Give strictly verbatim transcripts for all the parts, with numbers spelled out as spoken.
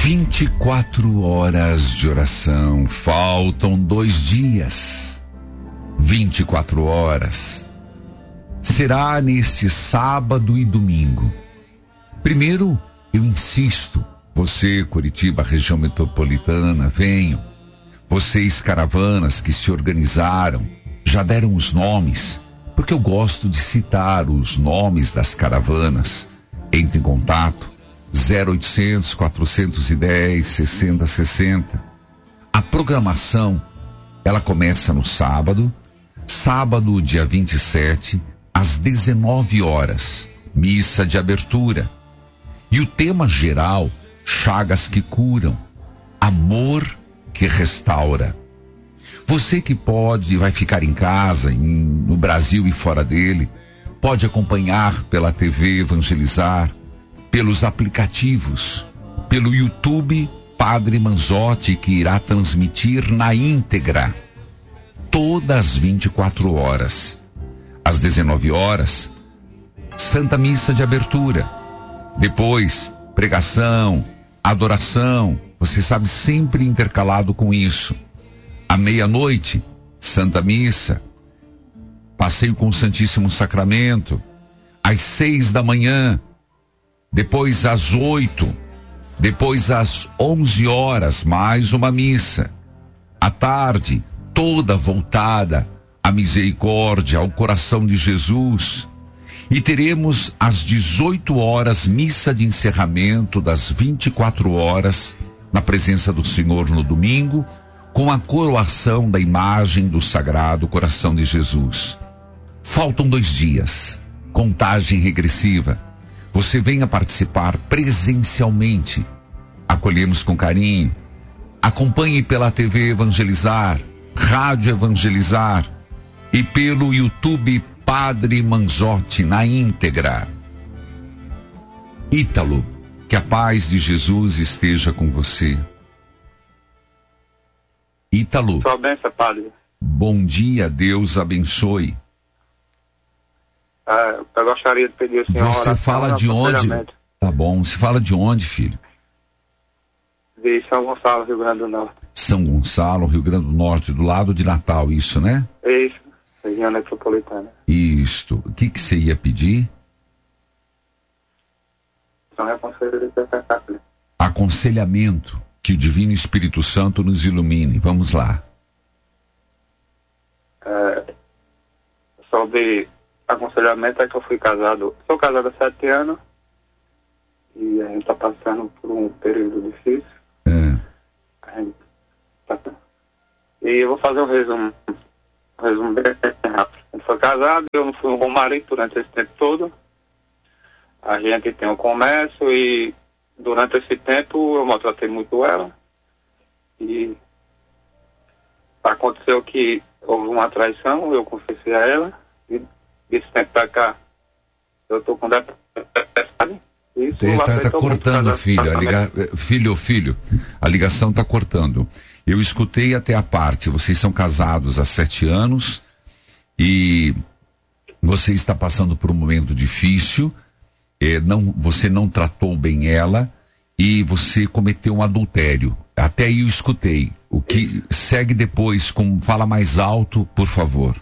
vinte e quatro horas de oração, faltam dois dias. vinte e quatro horas. Será neste sábado e domingo. Primeiro, eu insisto, você, Curitiba, região metropolitana, venham. Vocês, caravanas que se organizaram, já deram os nomes, porque eu gosto de citar os nomes das caravanas. Entre em contato, zero oitocentos, quatrocentos e dez, sessenta sessenta. A programação, ela começa no sábado, sábado, dia vinte e sete, às dezenove horas, missa de abertura. E o tema geral, chagas que curam, amor que restaura. Você que pode, vai ficar em casa, em, no Brasil e fora dele, pode acompanhar pela T V Evangelizar, pelos aplicativos, pelo YouTube Padre Manzotti, que irá transmitir na íntegra, todas as vinte e quatro horas. Às dezenove horas, Santa Missa de Abertura. Depois, pregação, adoração, você sabe, sempre intercalado com isso. À meia-noite, Santa Missa, passeio com o Santíssimo Sacramento. Às seis da manhã, depois às oito, depois às onze horas, mais uma missa. À tarde, toda voltada à misericórdia, ao coração de Jesus. E teremos às dezoito horas, missa de encerramento das vinte e quatro horas, na presença do Senhor no domingo, com a coroação da imagem do Sagrado Coração de Jesus. Faltam dois dias, contagem regressiva. Você venha participar presencialmente. Acolhemos com carinho. Acompanhe pela T V Evangelizar, Rádio Evangelizar e pelo YouTube Padre Manzotti na íntegra. Ítalo, que a paz de Jesus esteja com você. Ítalo. Sua bênção, Padre. Bom dia, Deus abençoe. Ah, eu gostaria de pedir ao senhor. Você fala de onde? Tá bom, você fala de onde, filho? De São Gonçalo, Rio Grande do Norte. São Gonçalo, Rio Grande do Norte, do lado de Natal, isso, né? Isso, região metropolitana. Isto. O que que você ia pedir? São Aconselhamento. Aconselhamento. Que o Divino Espírito Santo nos ilumine. Vamos lá. É, sobre aconselhamento é que eu fui casado. Sou casado há sete anos. E a gente está passando por um período difícil. É. A gente tá... E eu vou fazer um resumo. Um resumo bem rápido. A gente foi casado, eu não fui um bom marido durante esse tempo todo. A gente tem um comércio e durante esse tempo eu maltratei muito ela. E aconteceu que houve uma traição, eu confessei a ela. E desse tempo pra cá eu tô com depressão. Isso tá, tá cortando, filho. A liga... Filho, filho, a ligação tá cortando. Eu escutei até a parte. Vocês são casados há sete anos e você está passando por um momento difícil. É, não, você não tratou bem ela e você cometeu um adultério. Até aí eu escutei. O que segue depois, com fala mais alto, por favor.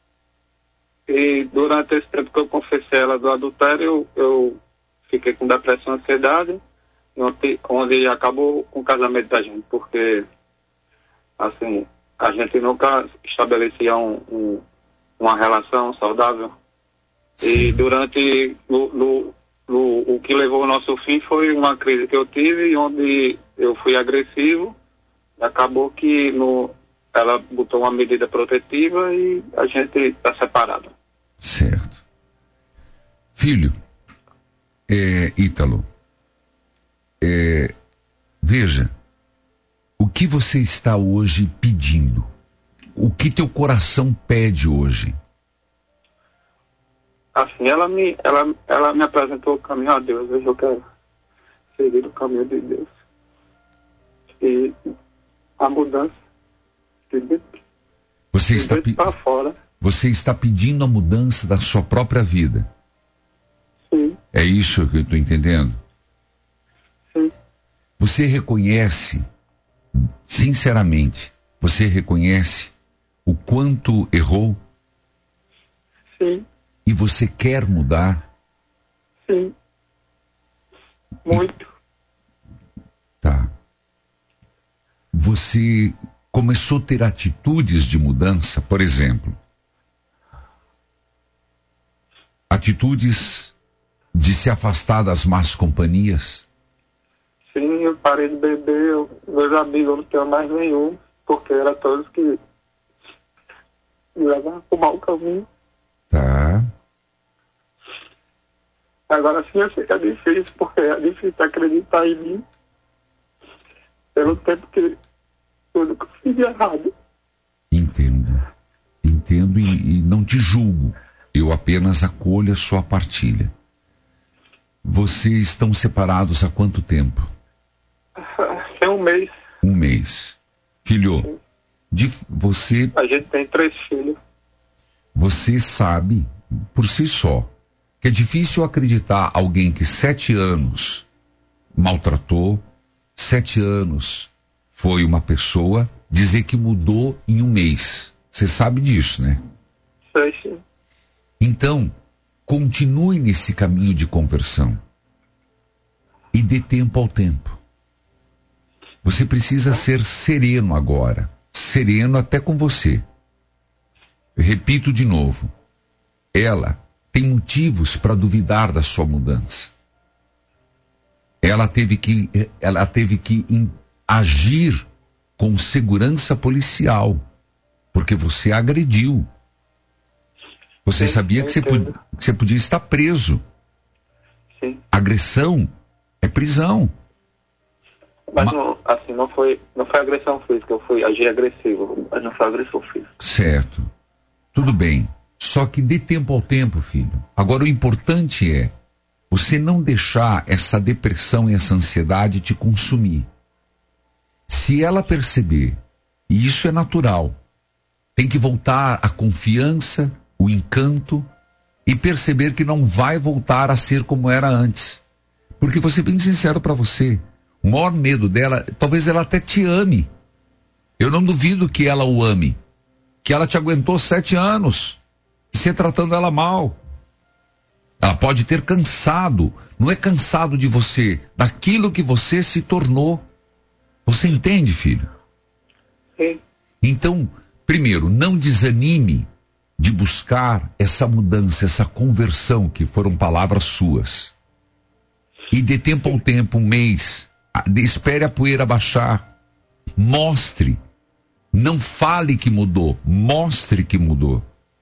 E durante esse tempo que eu confessei ela do adultério, eu, eu fiquei com depressão e ansiedade, onde, onde acabou com o casamento da gente, porque assim, a gente nunca estabelecia um, um, uma relação saudável. Sim. E durante no, no, no, o que levou ao nosso fim foi uma crise que eu tive, onde eu fui agressivo, e acabou que no, ela botou uma medida protetiva e a gente está separado. Certo. Filho, é, Ítalo, é, veja, o que você está hoje pedindo? O que teu coração pede hoje? Assim, ela me, ela, ela me apresentou o caminho a Deus. Hoje eu quero seguir o caminho de Deus. E a mudança de dentro, você de está dentro para fora. Você está pedindo a mudança da sua própria vida. Sim. É isso que eu estou entendendo? Sim. Você Você reconhece, sinceramente, você reconhece o quanto errou? Sim. E você quer mudar? Sim. Muito. Tá. Você começou a ter atitudes de mudança, por exemplo, atitudes de se afastar das más companhias? Sim, eu parei de beber, eu, meus amigos eu não tenho mais nenhum, porque eram todos que me levavam para o mau caminho. Tá. Agora sim eu sei que é difícil, porque é difícil acreditar em mim, pelo tempo que tudo que eu fiz de errado. Entendo. Entendo e, e não te julgo. Eu apenas acolho a sua partilha. Vocês estão separados há quanto tempo? É um mês. Um mês. Filho, de, você, A gente tem três filhos. você sabe, por si só, que é difícil acreditar alguém que sete anos maltratou, sete anos foi uma pessoa, dizer que mudou em um mês. Você sabe disso, né? Sei, sim. Então, continue nesse caminho de conversão. E dê tempo ao tempo. Você precisa ser sereno agora. Sereno até com você. Eu repito de novo. Ela tem motivos para duvidar da sua mudança. Ela teve que, ela teve que in, agir com segurança policial. Porque você agrediu. Você Sim, sabia que você, podia, que você podia estar preso. Sim. Agressão é prisão. Mas Ma- não, assim, não foi, não foi agressão física, eu fui agir agressivo, mas não foi agressão física. Certo. Tudo bem. Só que dê tempo ao tempo, filho. Agora o importante é você não deixar essa depressão e essa ansiedade te consumir. Se ela perceber, e isso é natural, tem que voltar a confiança, o encanto e perceber que não vai voltar a ser como era antes. Porque vou ser bem sincero para você, o maior medo dela, talvez ela até te ame. Eu não duvido que ela o ame. Que ela te aguentou sete anos, você tratando ela mal. Ela pode ter cansado, não é cansado de você, daquilo que você se tornou. Você entende, filho? Sim. Então, primeiro, não desanime de buscar essa mudança, essa conversão, que foram palavras suas. E dê tempo ao tempo, um mês. Espere a poeira baixar. Mostre. Não fale que mudou. Mostre que mudou.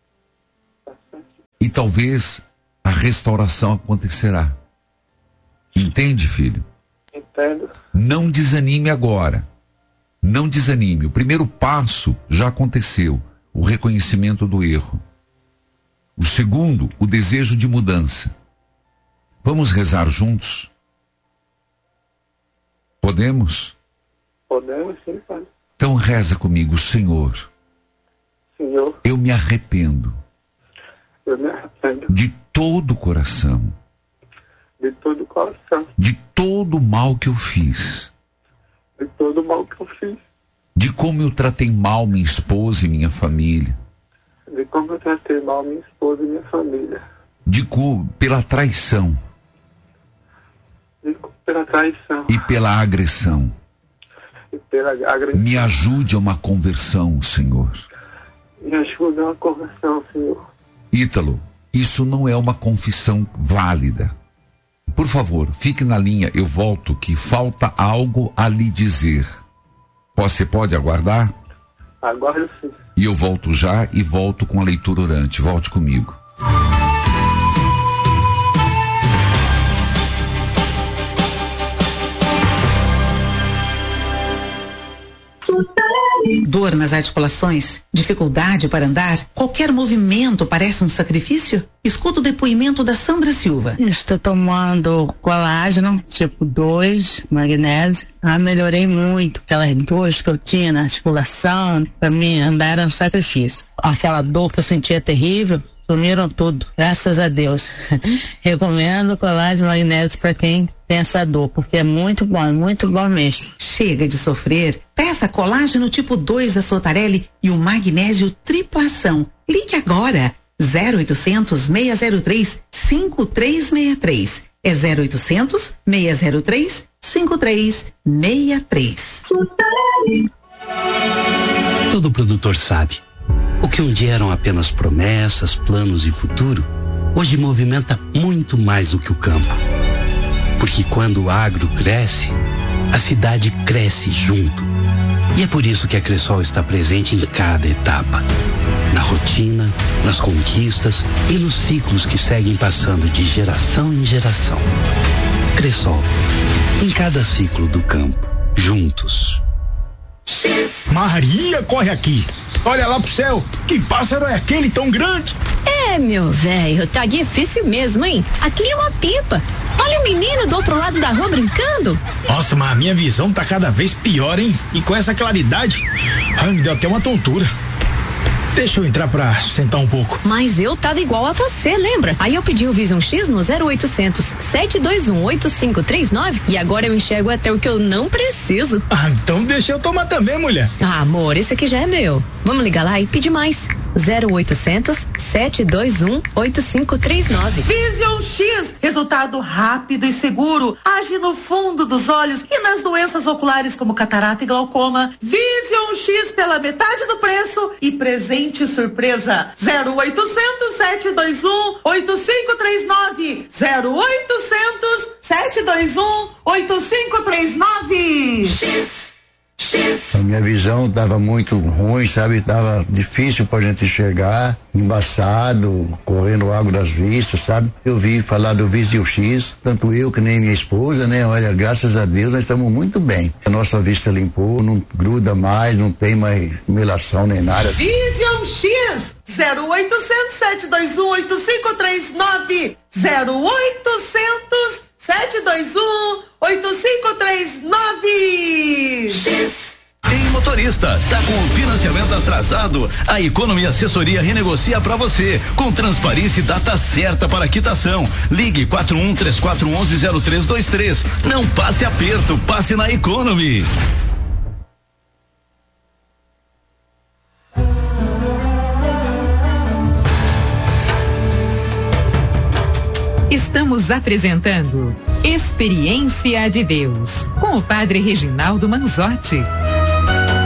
E talvez a restauração acontecerá. Entende, filho? Entendo. Não desanime agora. Não desanime. O primeiro passo já aconteceu. O reconhecimento do erro. O segundo, o desejo de mudança. Vamos rezar juntos? Podemos? Podemos, sim, pai. Então reza comigo, Senhor. Senhor, Eu me arrependo eu me arrependo de todo o coração, de todo o coração, de todo o mal que eu fiz, de todo o mal que eu fiz, de como eu tratei mal minha esposa e minha família, de como eu tratei mal minha esposa e minha família, de co- pela traição de, pela traição e pela agressão. e pela agressão. Me ajude a uma conversão, Senhor. Me ajuda a uma conversão, Senhor. Ítalo, isso não é uma confissão válida. Por favor, fique na linha, eu volto, que falta algo a lhe dizer. Você pode aguardar? Agora sim. E eu volto já e volto com a leitura orante. Volte comigo. Dor nas articulações? Dificuldade para andar? Qualquer movimento parece um sacrifício? Escuta o depoimento da Sandra Silva. Estou tomando colágeno, tipo dois, magnésio. Ah, melhorei muito. Aquelas dores que eu tinha na articulação, para mim andar era um sacrifício. Aquela dor que eu sentia terrível, sumiram tudo, graças a Deus. Recomendo colágeno magnésio para quem tem essa dor, porque é muito bom, é muito bom mesmo. Chega de sofrer, peça colágeno tipo dois da Sotarelli e o magnésio tripla ação. Ligue agora, zero oitocentos, seis zero três, cinco três seis três. É zero oitocentos, seis zero três, cinco três seis três. Todo produtor sabe. O que um dia eram apenas promessas, planos e futuro, hoje movimenta muito mais do que o campo. Porque quando o agro cresce, a cidade cresce junto. E é por isso que a Cressol está presente em cada etapa. Na rotina, nas conquistas e nos ciclos que seguem passando de geração em geração. Cressol, em cada ciclo do campo, juntos. Maria, corre aqui. Olha lá pro céu. Que pássaro é aquele tão grande? É, meu velho, tá difícil mesmo, hein? Aquilo é uma pipa. Olha o menino do outro lado da rua brincando. Nossa, mas a minha visão tá cada vez pior, hein? E com essa claridade, ai, me deu até uma tontura. Deixa eu entrar pra sentar um pouco. Mas eu tava igual a você, lembra? Aí eu pedi o Vision X no zero oitocentos, sete dois um, oito cinco três nove e agora eu enxergo até o que eu não preciso. Ah, então deixa eu tomar também, mulher. Ah, amor, esse aqui já é meu. Vamos ligar lá e pedir mais. zero oitocentos, sete dois um, oito cinco três nove. Vision X, resultado rápido e seguro, age no fundo dos olhos e nas doenças oculares como catarata e glaucoma. Vision X pela metade do preço e presente surpresa. zero oitocentos, sete dois um, oito cinco três nove. zero oitocentos, sete dois um, oito cinco três nove. X. A minha visão estava muito ruim, sabe? Tava difícil pra gente enxergar, embaçado, correndo água das vistas, sabe? Eu vi falar do Vision X, tanto eu que nem minha esposa, né? Olha, graças a Deus nós estamos muito bem. A nossa vista limpou, não gruda mais, não tem mais melação nem nada. Vision X, zero oitocentos, sete dois um, oito cinco três nove. zero oitocentos, sete dois um, oito cinco três nove. X. Em motorista, tá com o financiamento atrasado? A Economy Assessoria renegocia para você, com transparência e data certa para quitação. Ligue quatro um três quatro um um zero três dois três. Não passe aperto, passe na Economy. Estamos apresentando Experiência de Deus, com o Padre Reginaldo Manzotti.